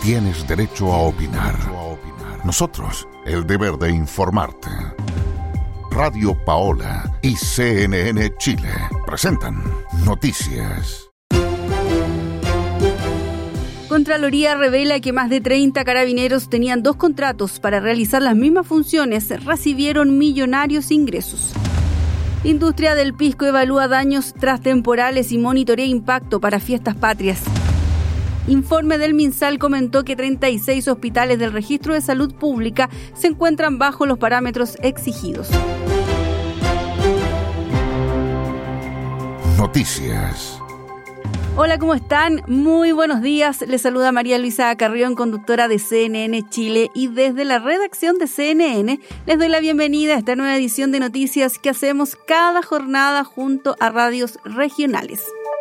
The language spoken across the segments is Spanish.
tienes derecho a opinar. Nosotros, el deber de informarte. Radio Paola y CNN Chile presentan Noticias. Contraloría revela que más de 30 carabineros tenían 2 contratos para realizar las mismas funciones, recibieron millonarios ingresos. Industria del pisco evalúa daños tras temporales y monitorea impacto para fiestas patrias. Informe del MinSal comentó que 36 hospitales del Registro de Salud Pública se encuentran bajo los parámetros exigidos. Noticias. Hola, ¿cómo están? Muy buenos días. Les saluda María Luisa Carrión, conductora de CNN Chile, y desde la redacción de CNN les doy la bienvenida a esta nueva edición de noticias que hacemos cada jornada junto a radios regionales.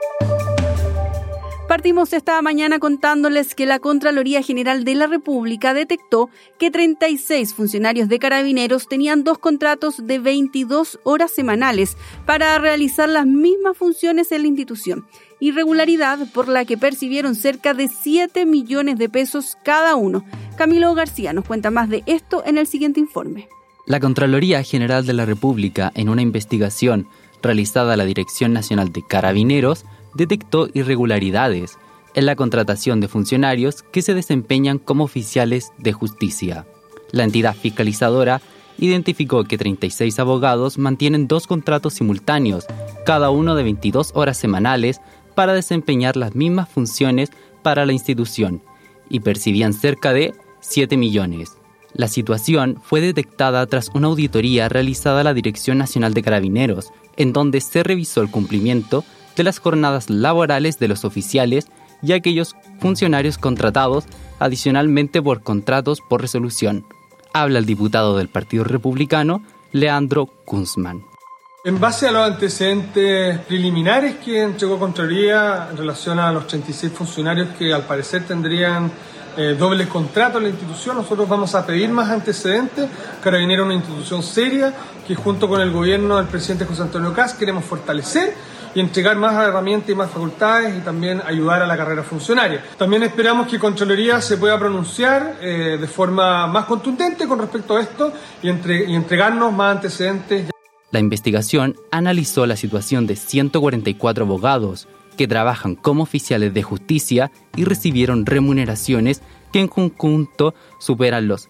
Partimos esta mañana contándoles que la Contraloría General de la República detectó que 36 funcionarios de Carabineros tenían 2 contratos de 22 horas semanales para realizar las mismas funciones en la institución. Irregularidad por la que percibieron cerca de 7 millones de pesos cada uno. Camilo García nos cuenta más de esto en el siguiente informe. La Contraloría General de la República, en una investigación realizada a la Dirección Nacional de Carabineros, detectó irregularidades en la contratación de funcionarios que se desempeñan como oficiales de justicia. La entidad fiscalizadora identificó que 36 abogados mantienen 2 contratos simultáneos, cada uno de 22 horas semanales, para desempeñar las mismas funciones para la institución, y percibían cerca de 7 millones. La situación fue detectada tras una auditoría realizada a la Dirección Nacional de Carabineros, en donde se revisó el cumplimiento de las jornadas laborales de los oficiales y aquellos funcionarios contratados adicionalmente por contratos por resolución. Habla el diputado del Partido Republicano, Leandro Kunzman. En base a los antecedentes preliminares que entregó Contraloría en relación a los 36 funcionarios que al parecer tendrían doble contrato en la institución, nosotros vamos a pedir más antecedentes. Carabineros es una institución seria que junto con el gobierno del presidente José Antonio Kast queremos fortalecer y entregar más herramientas y más facultades y también ayudar a la carrera funcionaria. También esperamos que Contraloría se pueda pronunciar de forma más contundente con respecto a esto y entregarnos más antecedentes. La investigación analizó la situación de 144 abogados que trabajan como oficiales de justicia y recibieron remuneraciones que en conjunto superan los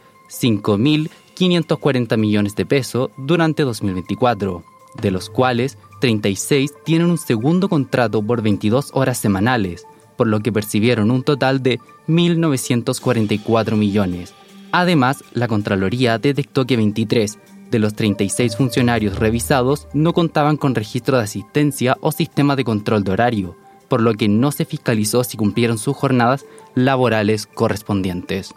5.540 millones de pesos durante 2024, de los cuales 36 tienen un segundo contrato por 22 horas semanales, por lo que percibieron un total de 1.944 millones. Además, la Contraloría detectó que 23 de los 36 funcionarios revisados no contaban con registro de asistencia o sistema de control de horario, por lo que no se fiscalizó si cumplieron sus jornadas laborales correspondientes.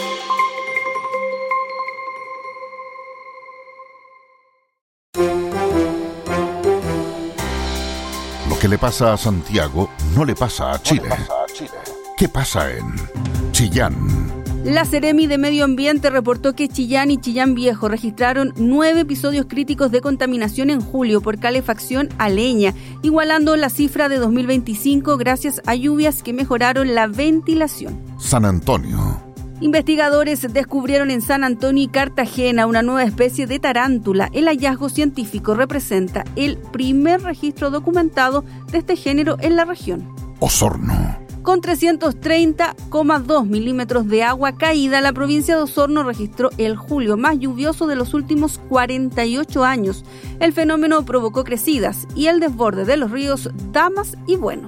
Lo que le pasa a Santiago no le pasa a Chile. ¿Qué pasa en Chillán? La Seremi de Medio Ambiente reportó que Chillán y Chillán Viejo registraron 9 episodios críticos de contaminación en julio por calefacción a leña, igualando la cifra de 2025 gracias a lluvias que mejoraron la ventilación. San Antonio. Investigadores descubrieron en San Antonio y Cartagena una nueva especie de tarántula. El hallazgo científico representa el primer registro documentado de este género en la región. Osorno. Con 330,2 milímetros de agua caída, la provincia de Osorno registró el julio más lluvioso de los últimos 48 años. El fenómeno provocó crecidas y el desborde de los ríos Damas y Bueno.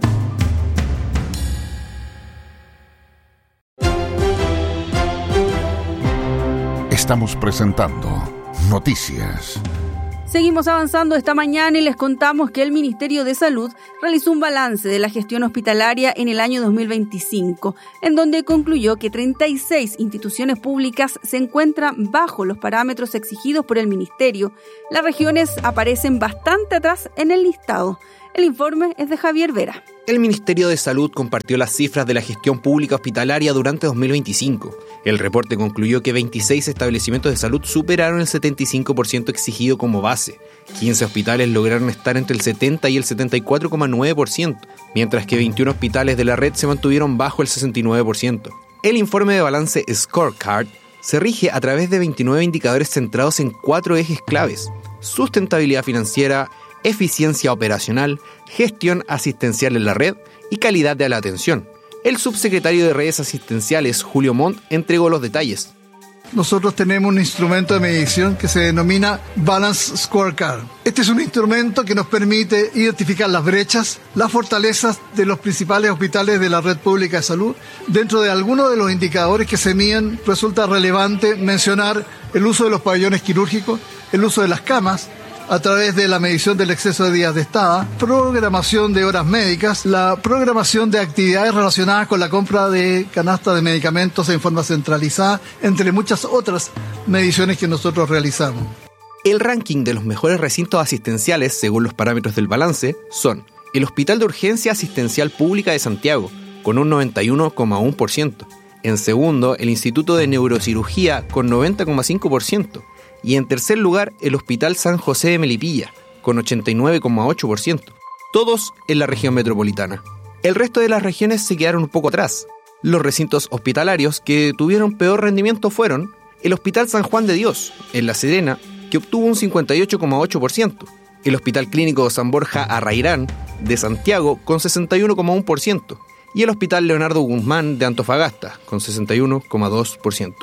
Estamos presentando Noticias. Seguimos avanzando esta mañana y les contamos que el Ministerio de Salud realizó un balance de la gestión hospitalaria en el año 2025, en donde concluyó que 36 instituciones públicas se encuentran bajo los parámetros exigidos por el Ministerio. Las regiones aparecen bastante atrás en el listado. El informe es de Javier Vera. El Ministerio de Salud compartió las cifras de la gestión pública hospitalaria durante 2025. El reporte concluyó que 26 establecimientos de salud superaron el 75% exigido como base. 15 hospitales lograron estar entre el 70 y el 74,9%, mientras que 21 hospitales de la red se mantuvieron bajo el 69%. El informe de balance Scorecard se rige a través de 29 indicadores centrados en 4 ejes claves: sustentabilidad financiera, eficiencia operacional, gestión asistencial en la red y calidad de la atención. El subsecretario de redes asistenciales, Julio Montt, entregó los detalles. Nosotros tenemos un instrumento de medición que se denomina Balance Scorecard. Este es un instrumento que nos permite identificar las brechas, las fortalezas de los principales hospitales de la red pública de salud. Dentro de algunos de los indicadores que se miden, resulta relevante mencionar el uso de los pabellones quirúrgicos, el uso de las camas, a través de la medición del exceso de días de estada, programación de horas médicas, la programación de actividades relacionadas con la compra de canasta de medicamentos en forma centralizada, entre muchas otras mediciones que nosotros realizamos. El ranking de los mejores recintos asistenciales, según los parámetros del balance, son el Hospital de Urgencia Asistencial Pública de Santiago, con un 91,1%. En segundo, el Instituto de Neurocirugía, con 90,5%. Y en tercer lugar, el Hospital San José de Melipilla, con 89,8%, todos en la región metropolitana. El resto de las regiones se quedaron un poco atrás. Los recintos hospitalarios que tuvieron peor rendimiento fueron el Hospital San Juan de Dios, en La Serena, que obtuvo un 58,8%, el Hospital Clínico San Borja Arrairán, de Santiago, con 61,1%, y el Hospital Leonardo Guzmán, de Antofagasta, con 61,2%.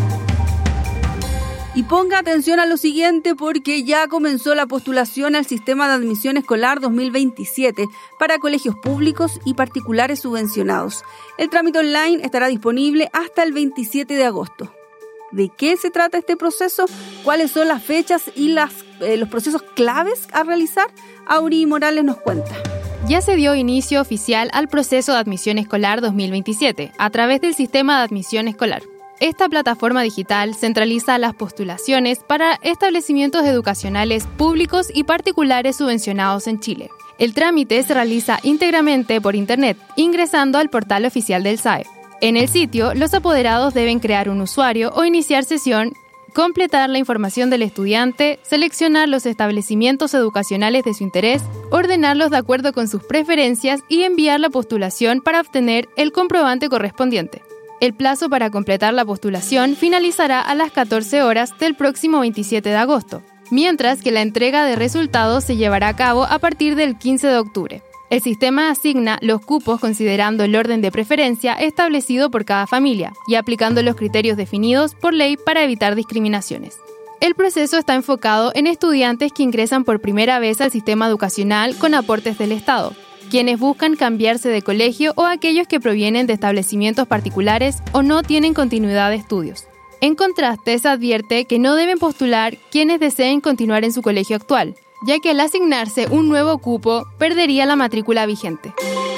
Y ponga atención a lo siguiente porque ya comenzó la postulación al Sistema de Admisión Escolar 2027 para colegios públicos y particulares subvencionados. El trámite online estará disponible hasta el 27 de agosto. ¿De qué se trata este proceso? ¿Cuáles son las fechas y los procesos claves a realizar? Auri Morales nos cuenta. Ya se dio inicio oficial al proceso de admisión escolar 2027 a través del Sistema de Admisión Escolar. Esta plataforma digital centraliza las postulaciones para establecimientos educacionales públicos y particulares subvencionados en Chile. El trámite se realiza íntegramente por Internet, ingresando al portal oficial del SAE. En el sitio, los apoderados deben crear un usuario o iniciar sesión, completar la información del estudiante, seleccionar los establecimientos educacionales de su interés, ordenarlos de acuerdo con sus preferencias y enviar la postulación para obtener el comprobante correspondiente. El plazo para completar la postulación finalizará a las 14 horas del próximo 27 de agosto, mientras que la entrega de resultados se llevará a cabo a partir del 15 de octubre. El sistema asigna los cupos considerando el orden de preferencia establecido por cada familia y aplicando los criterios definidos por ley para evitar discriminaciones. El proceso está enfocado en estudiantes que ingresan por primera vez al sistema educacional con aportes del Estado, quienes buscan cambiarse de colegio o aquellos que provienen de establecimientos particulares o no tienen continuidad de estudios. En contraste, se advierte que no deben postular quienes deseen continuar en su colegio actual, ya que al asignarse un nuevo cupo, perdería la matrícula vigente.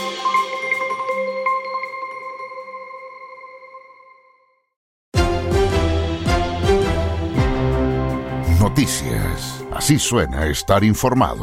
Noticias. Así suena estar informado.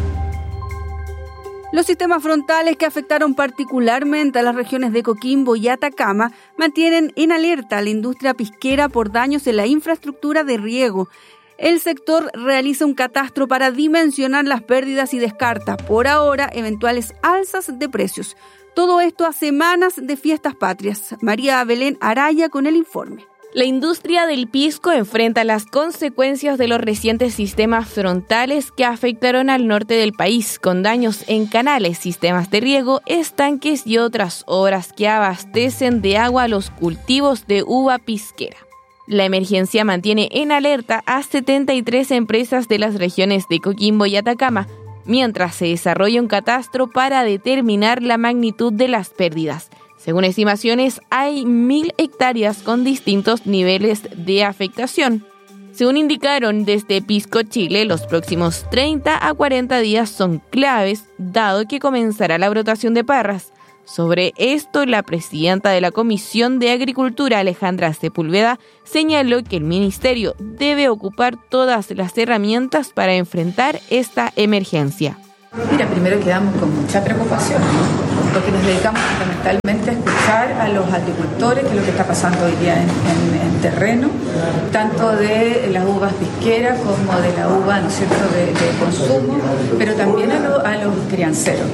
Los sistemas frontales que afectaron particularmente a las regiones de Coquimbo y Atacama mantienen en alerta a la industria pisquera por daños en la infraestructura de riego. El sector realiza un catastro para dimensionar las pérdidas y descarta, por ahora, eventuales alzas de precios. Todo esto a semanas de fiestas patrias. María Belén Araya con el informe. La industria del pisco enfrenta las consecuencias de los recientes sistemas frontales que afectaron al norte del país, con daños en canales, sistemas de riego, estanques y otras obras que abastecen de agua a los cultivos de uva pisquera. La emergencia mantiene en alerta a 73 empresas de las regiones de Coquimbo y Atacama, mientras se desarrolla un catastro para determinar la magnitud de las pérdidas. Según estimaciones, hay 1.000 hectáreas con distintos niveles de afectación. Según indicaron desde Pisco Chile, los próximos 30 a 40 días son claves, dado que comenzará la brotación de parras. Sobre esto, la presidenta de la Comisión de Agricultura, Alejandra Sepúlveda, señaló que el ministerio debe ocupar todas las herramientas para enfrentar esta emergencia. Mira, primero quedamos con mucha preocupación, ¿no? Porque nos dedicamos fundamentalmente a escuchar a los agricultores, que es lo que está pasando hoy día en terreno, tanto de las uvas pisqueras como de la uva, ¿no es cierto?, de consumo, pero también a los crianceros.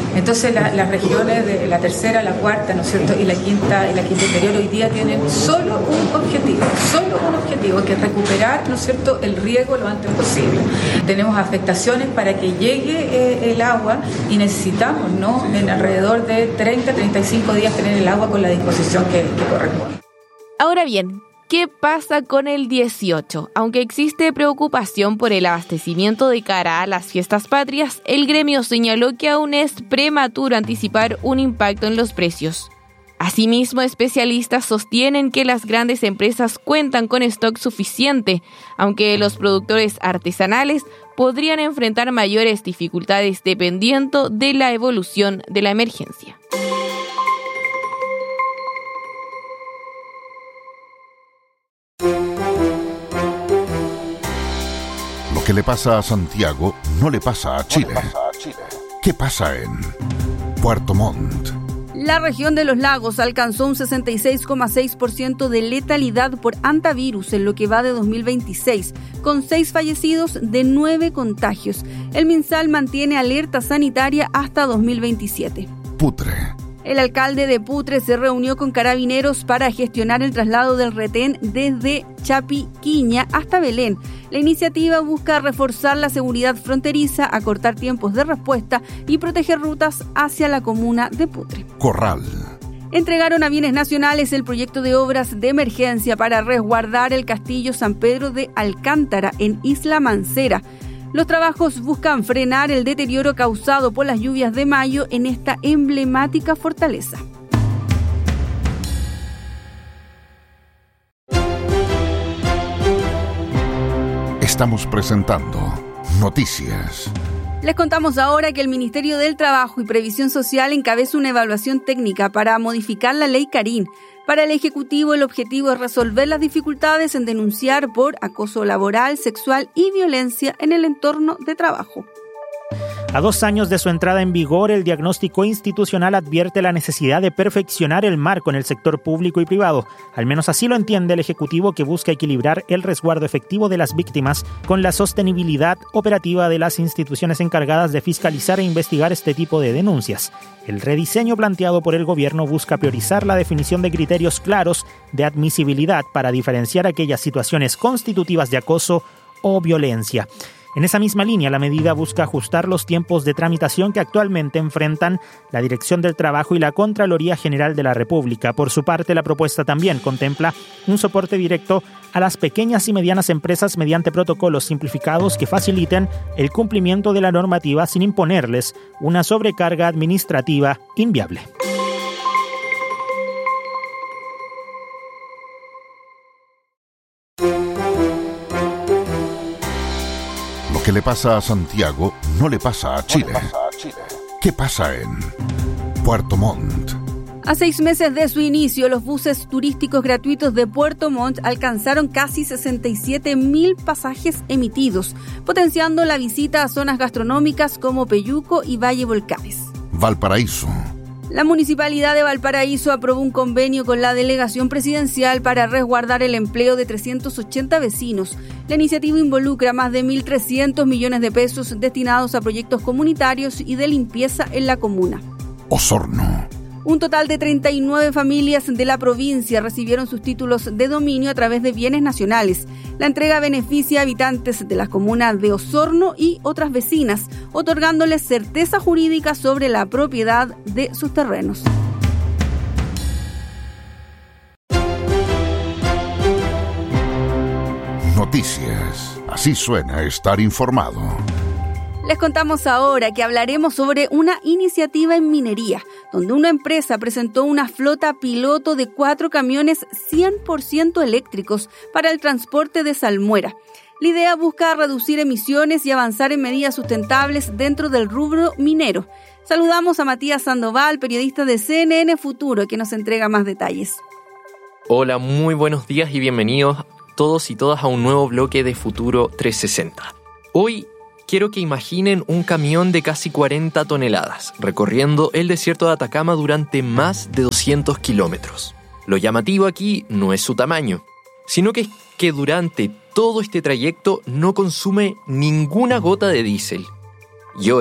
Entonces las regiones de la tercera, la cuarta, ¿no es cierto?, y la quinta interior hoy día tienen solo un objetivo, que es recuperar, ¿no es cierto?, el riego lo antes posible. Tenemos afectaciones para que llegue el agua y necesitamos, ¿no?, en alrededor de 30-35 días tener el agua con la disposición que corresponde. Ahora bien, ¿qué pasa con el 18? Aunque existe preocupación por el abastecimiento de cara a las fiestas patrias, el gremio señaló que aún es prematuro anticipar un impacto en los precios. Asimismo, especialistas sostienen que las grandes empresas cuentan con stock suficiente, aunque los productores artesanales podrían enfrentar mayores dificultades dependiendo de la evolución de la emergencia. Lo que le pasa a Santiago no le pasa a Chile. ¿Qué pasa en Puerto Montt? La región de los lagos alcanzó un 66,6% de letalidad por hantavirus en lo que va de 2026, con 6 fallecidos de 9 contagios. El MinSal mantiene alerta sanitaria hasta 2027. Putre. El alcalde de Putre se reunió con carabineros para gestionar el traslado del retén desde Chapiquiña hasta Belén. La iniciativa busca reforzar la seguridad fronteriza, acortar tiempos de respuesta y proteger rutas hacia la comuna de Putre. Corral. Entregaron a Bienes Nacionales el proyecto de obras de emergencia para resguardar el castillo San Pedro de Alcántara en Isla Mancera. Los trabajos buscan frenar el deterioro causado por las lluvias de mayo en esta emblemática fortaleza. Estamos presentando Noticias. Les contamos ahora que el Ministerio del Trabajo y Previsión Social encabeza una evaluación técnica para modificar la ley Carín. Para el Ejecutivo, el objetivo es resolver las dificultades en denunciar por acoso laboral, sexual y violencia en el entorno de trabajo. A 2 años de su entrada en vigor, el diagnóstico institucional advierte la necesidad de perfeccionar el marco en el sector público y privado. Al menos así lo entiende el Ejecutivo, que busca equilibrar el resguardo efectivo de las víctimas con la sostenibilidad operativa de las instituciones encargadas de fiscalizar e investigar este tipo de denuncias. El rediseño planteado por el gobierno busca priorizar la definición de criterios claros de admisibilidad para diferenciar aquellas situaciones constitutivas de acoso o violencia. En esa misma línea, la medida busca ajustar los tiempos de tramitación que actualmente enfrentan la Dirección del Trabajo y la Contraloría General de la República. Por su parte, la propuesta también contempla un soporte directo a las pequeñas y medianas empresas mediante protocolos simplificados que faciliten el cumplimiento de la normativa sin imponerles una sobrecarga administrativa inviable. Lo que le pasa a Santiago no le pasa a Chile. ¿Qué pasa en Puerto Montt? A 6 meses de su inicio, los buses turísticos gratuitos de Puerto Montt alcanzaron casi 67.000 pasajes emitidos, potenciando la visita a zonas gastronómicas como Peyuco y Valle Volcanes. Valparaíso. La Municipalidad de Valparaíso aprobó un convenio con la Delegación Presidencial para resguardar el empleo de 380 vecinos. La iniciativa involucra más de 1.300 millones de pesos destinados a proyectos comunitarios y de limpieza en la comuna. Osorno. Un total de 39 familias de la provincia recibieron sus títulos de dominio a través de Bienes Nacionales. La entrega beneficia a habitantes de las comunas de Osorno y otras vecinas, otorgándoles certeza jurídica sobre la propiedad de sus terrenos. Noticias. Así suena estar informado. Les contamos ahora que hablaremos sobre una iniciativa en minería, donde una empresa presentó una flota piloto de 4 camiones 100% eléctricos para el transporte de salmuera. La idea busca reducir emisiones y avanzar en medidas sustentables dentro del rubro minero. Saludamos a Matías Sandoval, periodista de CNN Futuro, que nos entrega más detalles. Hola, muy buenos días y bienvenidos todos y todas a un nuevo bloque de Futuro 360. Hoy quiero que imaginen un camión de casi 40 toneladas recorriendo el desierto de Atacama durante más de 200 kilómetros. Lo llamativo aquí no es su tamaño, sino que es que durante todo este trayecto no consume ninguna gota de diésel. Y hoy,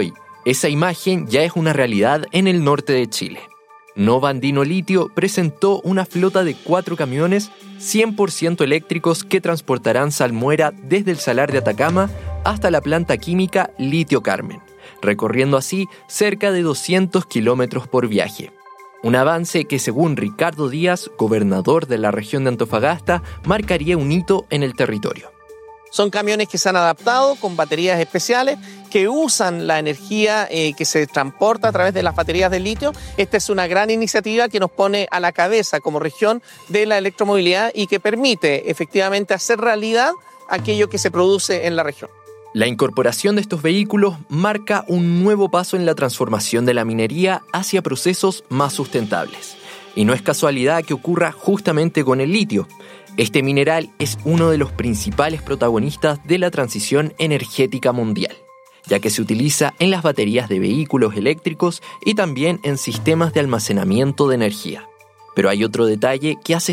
Esa imagen ya es una realidad en el norte de Chile. Nova Andino Litio presentó una flota de 4 camiones 100% eléctricos que transportarán salmuera desde el Salar de Atacama hasta la planta química Litio Carmen, recorriendo así cerca de 200 kilómetros por viaje. Un avance que, según Ricardo Díaz, gobernador de la región de Antofagasta, marcaría un hito en el territorio. Son camiones que se han adaptado con baterías especiales que usan la energía que se transporta a través de las baterías de litio. Esta es una gran iniciativa que nos pone a la cabeza como región de la electromovilidad y que permite efectivamente hacer realidad aquello que se produce en la región. La incorporación de estos vehículos marca un nuevo paso en la transformación de la minería hacia procesos más sustentables. Y no es casualidad que ocurra justamente con el litio. Este mineral es uno de los principales protagonistas de la transición energética mundial, ya que se utiliza en las baterías de vehículos eléctricos y también en sistemas de almacenamiento de energía. Pero hay otro detalle que hace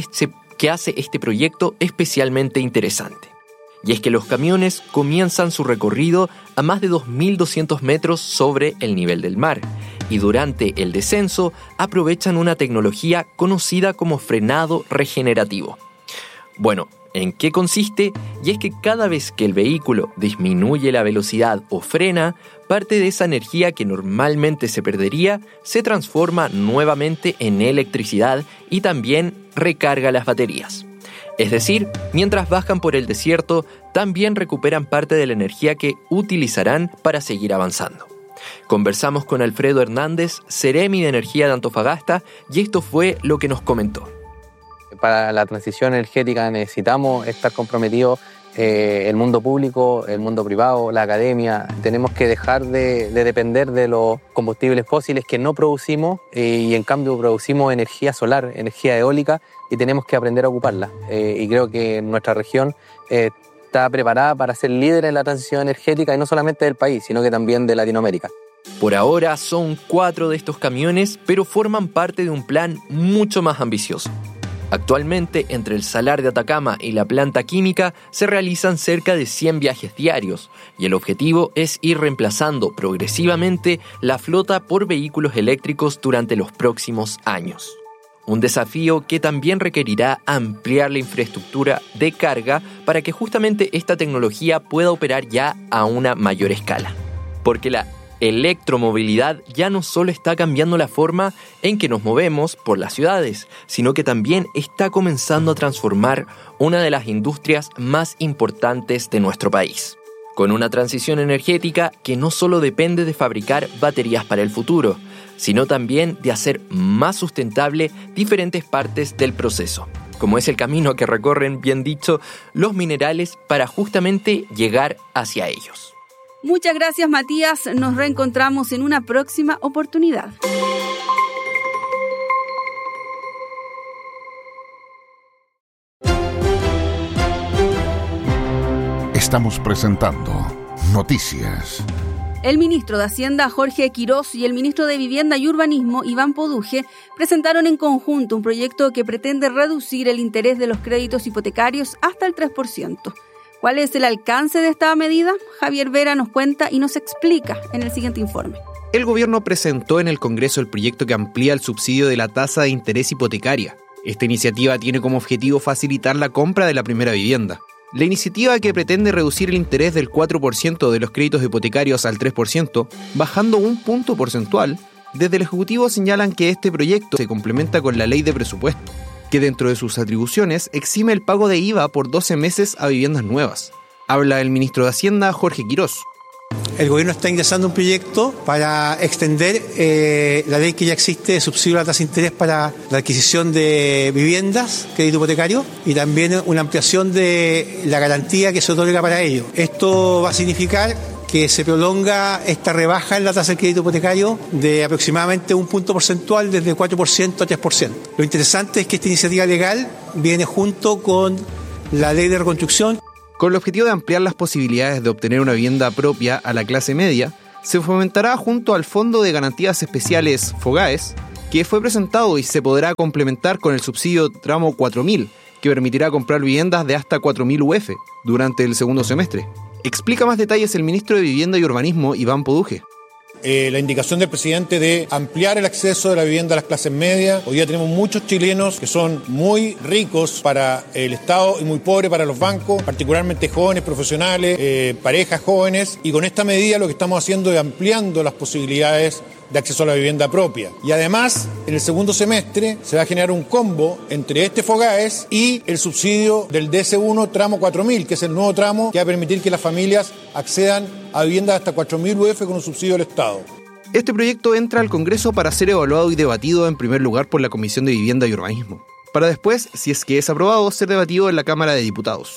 este proyecto especialmente interesante. Y es que los camiones comienzan su recorrido a más de 2.200 metros sobre el nivel del mar, y durante el descenso aprovechan una tecnología conocida como frenado regenerativo. Bueno, ¿en qué consiste? Y es que cada vez que el vehículo disminuye la velocidad o frena, parte de esa energía que normalmente se perdería se transforma nuevamente en electricidad y también recarga las baterías. Es decir, mientras bajan por el desierto, también recuperan parte de la energía que utilizarán para seguir avanzando. Conversamos con Alfredo Hernández, Seremi de Energía de Antofagasta, y esto fue lo que nos comentó. Para la transición energética necesitamos estar comprometidos el mundo público, el mundo privado, la academia. Tenemos que dejar de depender de los combustibles fósiles que no producimos y en cambio producimos energía solar, energía eólica, y tenemos que aprender a ocuparla. Y creo que nuestra región está preparada para ser líder en la transición energética, y no solamente del país, sino que también de Latinoamérica. Por ahora son 4 de estos camiones, pero forman parte de un plan mucho más ambicioso. Actualmente, entre el Salar de Atacama y la planta química se realizan cerca de 100 viajes diarios, y el objetivo es ir reemplazando progresivamente la flota por vehículos eléctricos durante los próximos años. Un desafío que también requerirá ampliar la infraestructura de carga para que justamente esta tecnología pueda operar ya a una mayor escala. Porque la electromovilidad ya no solo está cambiando la forma en que nos movemos por las ciudades, sino que también está comenzando a transformar una de las industrias más importantes de nuestro país. Con una transición energética que no solo depende de fabricar baterías para el futuro, sino también de hacer más sustentable diferentes partes del proceso, como es el camino que recorren, bien dicho, los minerales para justamente llegar hacia ellos. Muchas gracias, Matías. Nos reencontramos en una próxima oportunidad. Estamos presentando Noticias. El ministro de Hacienda, Jorge Quirós, y el ministro de Vivienda y Urbanismo, Iván Poduje, presentaron en conjunto un proyecto que pretende reducir el interés de los créditos hipotecarios hasta el 3%. ¿Cuál es el alcance de esta medida? Javier Vera nos cuenta y nos explica en el siguiente informe. El gobierno presentó en el Congreso el proyecto que amplía el subsidio de la tasa de interés hipotecaria. Esta iniciativa tiene como objetivo facilitar la compra de la primera vivienda. La iniciativa, que pretende reducir el interés del 4% de los créditos hipotecarios al 3%, bajando un punto porcentual, desde el Ejecutivo señalan que este proyecto se complementa con la Ley de Presupuesto, que dentro de sus atribuciones exime el pago de IVA por 12 meses a viviendas nuevas. Habla el ministro de Hacienda, Jorge Quirós. El gobierno está ingresando un proyecto para extender la ley que ya existe de subsidio a la tasa de interés para la adquisición de viviendas, crédito hipotecario, y también una ampliación de la garantía que se otorga para ello. Esto va a significar que se prolonga esta rebaja en la tasa del crédito hipotecario de aproximadamente un punto porcentual, desde 4% a 3%. Lo interesante es que esta iniciativa legal viene junto con la ley de reconstrucción. Con el objetivo de ampliar las posibilidades de obtener una vivienda propia a la clase media, se fomentará junto al Fondo de Garantías Especiales FOGAES, que fue presentado y se podrá complementar con el subsidio tramo 4.000, que permitirá comprar viviendas de hasta 4.000 UF durante el segundo semestre. Explica más detalles el ministro de Vivienda y Urbanismo, Iván Poduje. la indicación del presidente de ampliar el acceso de la vivienda a las clases medias. Hoy día tenemos muchos chilenos que son muy ricos para el Estado y muy pobres para los bancos, particularmente jóvenes, profesionales, parejas jóvenes, y con esta medida lo que estamos haciendo es ampliando las posibilidades de acceso a la vivienda propia. Y además, en el segundo semestre se va a generar un combo entre este FOGAES y el subsidio del DS1 tramo 4.000, que es el nuevo tramo que va a permitir que las familias accedan a viviendas hasta 4.000 UF con un subsidio del Estado. Este proyecto entra al Congreso para ser evaluado y debatido en primer lugar por la Comisión de Vivienda y Urbanismo, para después, si es que es aprobado, ser debatido en la Cámara de Diputados.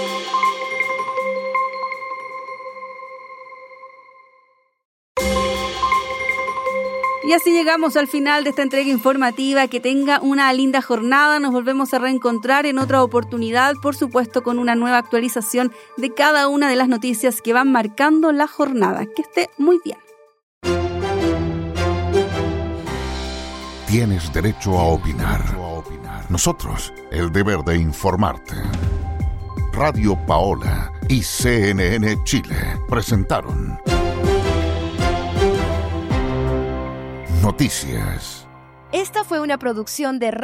Y así llegamos al final de esta entrega informativa. Que tenga una linda jornada. Nos volvemos a reencontrar en otra oportunidad, por supuesto, con una nueva actualización de cada una de las noticias que van marcando la jornada. Que esté muy bien. Tienes derecho a opinar. Nosotros, el deber de informarte. Radio Paola y CNN Chile presentaron Noticias. Esta fue una producción de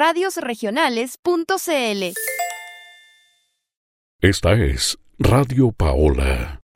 radiosregionales.cl. Esta es Radio Paola.